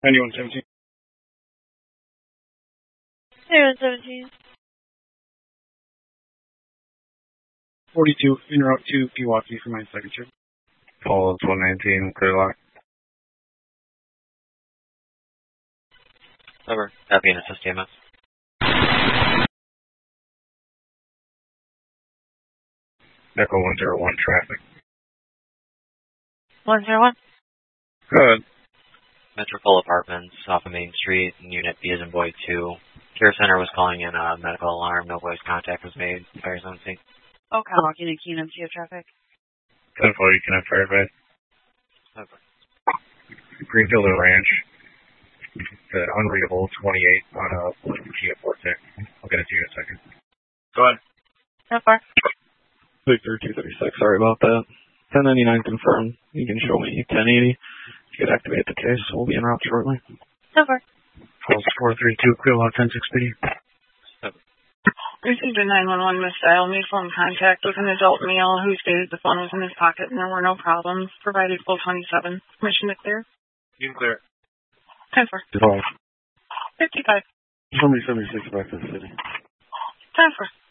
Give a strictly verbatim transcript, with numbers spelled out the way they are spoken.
ninety-one seventeen. ninety-one seventeen. forty-two, in route to Pewaukee for my second trip. Paul, one nineteen, clear lock. Over. Copy and assist T M S. Echo one zero one, traffic. one zero one. Good. Metropole Apartments off of Main Street, Unit B as in boy two. Care Center was calling in a medical alarm. No voice contact was made. Fire zone C. Okay. Walking in Keenum, C O traffic. ten four, you can have firefight. Over. Greenfield Ranch. The unreadable twenty-eight on a Kia Forte. I'll get it to you in a second. Go ahead. How far? Victor two thirty-six, sorry about that. ten ninety-nine confirmed. You can show me ten eighty. You could activate the case. We'll be en route shortly. How far? Pulse four three two, clear lock ten six B. Received a nine one one missed dial. Made phone contact with an adult male who stated the phone was in his pocket and there were no problems. Provided full twenty-seven. Permission to clear? You can clear it. ten four. Device. fifty-five. Somebody seventy-six back to the city. ten four.